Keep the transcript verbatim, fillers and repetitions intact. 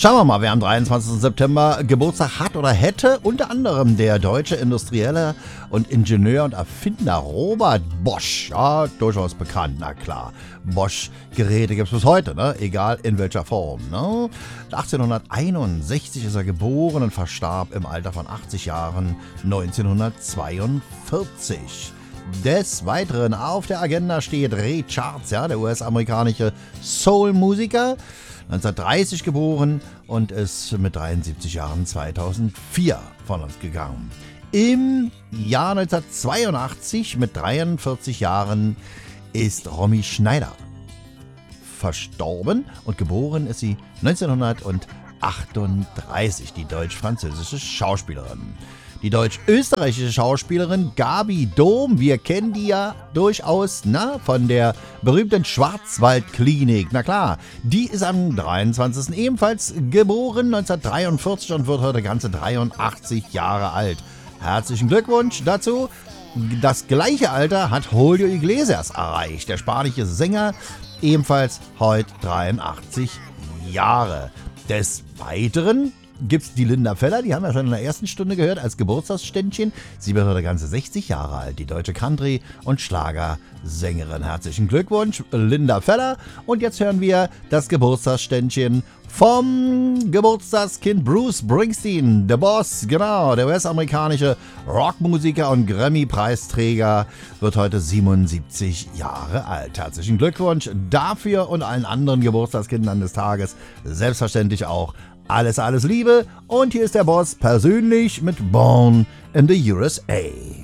Schauen wir mal, wer am dreiundzwanzigsten September Geburtstag hat oder hätte. Unter anderem der deutsche Industrielle und Ingenieur und Erfinder Robert Bosch. Ja, durchaus bekannt, na klar. Bosch-Geräte gibt es bis heute, ne? Egal in welcher Form. Ne? achtzehnhunderteinundsechzig ist er geboren und verstarb im Alter von achtzig Jahren neunzehnhundertzweiundvierzig. Des Weiteren auf der Agenda steht Ray Charles, ja, der U S-amerikanische Soul-Musiker. neunzehnhundertdreißig geboren und ist mit dreiundsiebzig Jahren zweitausendvier von uns gegangen. Im Jahr neunzehnhundertzweiundachtzig mit dreiundvierzig Jahren ist Romy Schneider verstorben und geboren ist sie neunzehnhundertachtunddreißig, die deutsch-französische Schauspielerin. Die deutsch-österreichische Schauspielerin Gabi Dom, wir kennen die ja durchaus, na, von der berühmten Schwarzwaldklinik. Na klar, die ist am dreiundzwanzigsten ebenfalls geboren, neunzehnhundertdreiundvierzig und wird heute ganze dreiundachtzig Jahre alt. Herzlichen Glückwunsch dazu. Das gleiche Alter hat Julio Iglesias erreicht, der spanische Sänger, ebenfalls heute dreiundachtzig Jahre. Des Weiteren gibt es die Linda Feller, die haben wir schon in der ersten Stunde gehört, als Geburtstagsständchen. Sie wird heute ganze sechzig Jahre alt, die deutsche Country- und Schlagersängerin. Herzlichen Glückwunsch, Linda Feller. Und jetzt hören wir das Geburtstagsständchen vom Geburtstagskind Bruce Springsteen, der Boss, genau, der U S-amerikanische Rockmusiker und Grammy-Preisträger, wird heute siebenundsiebzig Jahre alt. Herzlichen Glückwunsch dafür und allen anderen Geburtstagskindern des Tages. Selbstverständlich auch alles, alles Liebe. Und hier ist der Boss persönlich mit Born in the U S A.